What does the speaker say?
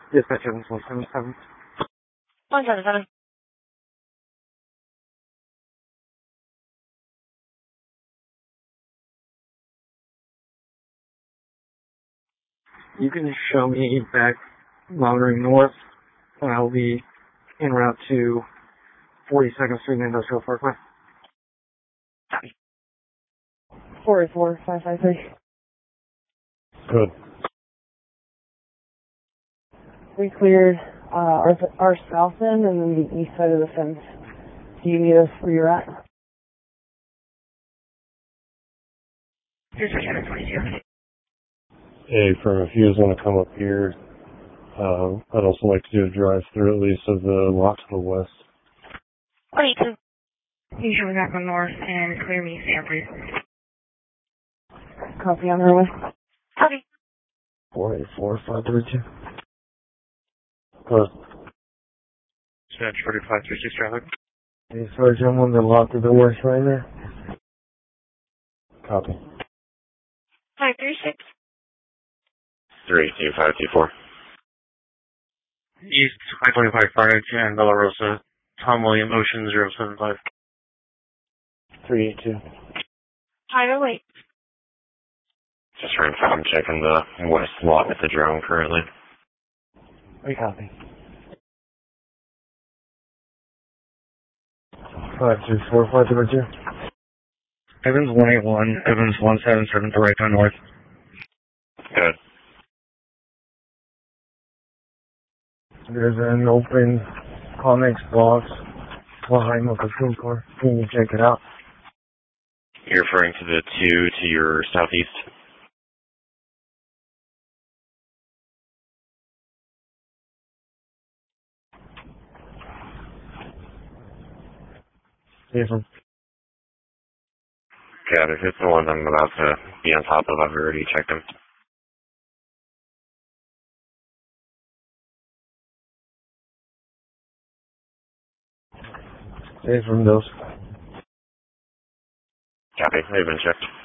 Dispatch 177. 177. You can show me back monitoring north, and I'll be en route to 42nd Street Industrial Parkway. 484-553. Good. We cleared our south end and then the east side of the fence. Do you need us where you're at? Hey, firm, if you guys want to come up here, I'd also like to do a drive-through at least of the lot to the west. 42. You should back on north and clear me Stanford. Copy on her way. Copy. 484-532. Good. Dispatch 4536 traffic. Hey, Sarge, I'm on the lot to the west right there. Copy. 536. 32524. East 525 frontage and Bella Rosa. Tom William Ocean 075. 382. 508. Just trying to I'm checking the west lot with the drone currently. We copy. 524-532. Evans 181, Evans 177 to right on north. Good. There's an open comics box behind the food court. Can you check it out? You're referring to the two to your southeast? Yes, sir. God, if it's the one I'm about to be on top of, I've already checked them. Yes, from those. Copy, they've been checked.